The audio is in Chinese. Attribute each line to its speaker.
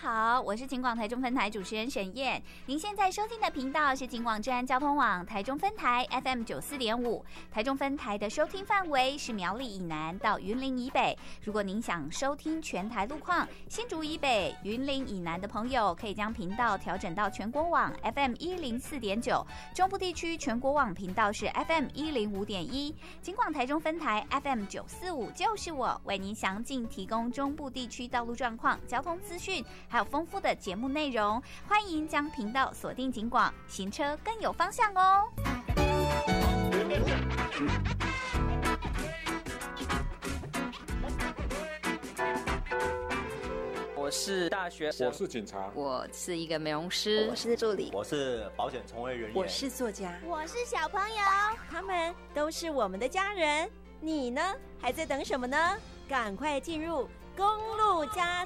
Speaker 1: 好，我是警广台中分台主持人沈燕。您现在收听的频道是警广治安交通网台中分台 FM 94.5，台中分台的收听范围是苗栗以南到云林以北。如果您想收听全台路况，新竹以北、云林以南的朋友可以将频道调整到全国网 FM 104.9，中部地区全国网频道是 FM 105.1，警广台中分台 FM 945，就是我为您详尽提供中部地区道路状况、交通资讯，还有丰富的节目内容。欢迎将频道锁定警广，行车更有方向哦。
Speaker 2: 我是大学生，
Speaker 3: 我是警察，
Speaker 4: 我是一个美容师，
Speaker 5: 我是助理，
Speaker 6: 我是保险从业人员，
Speaker 5: 我是作家，
Speaker 7: 我是小朋友，
Speaker 8: 他们都是我们的家人。你呢？还在等什么呢？赶快进入公路家